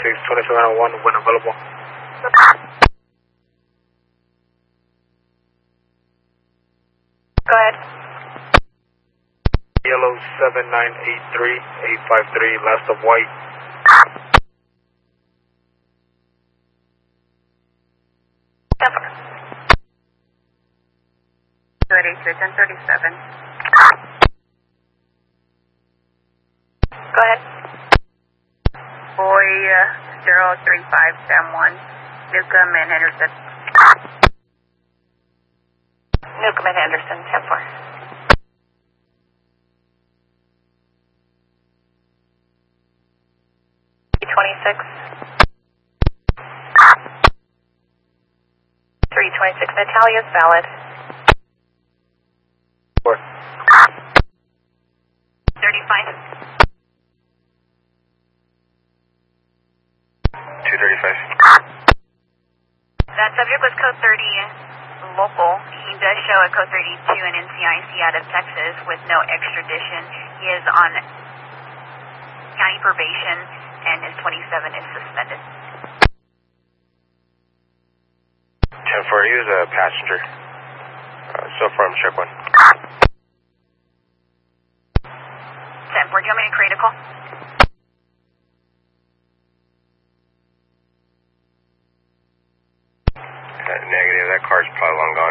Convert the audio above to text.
2701 when available. Go ahead. Yellow 7983 853 last of white. Good, 1037. Go ahead. Boy 03571, Newcomb and Henderson. Newcomb and Henderson, 10-4. $326. 326, Natalia's valid. 4. 35. 235. That subject was code 30 local. He does show a code 32 in NCIC out of Texas with no extradition. He is on county probation and his 27 is suspended. 10-4, he was a passenger. So far I'm check 1. 10-4, do you want me to create a call? Negative, that car's probably long gone.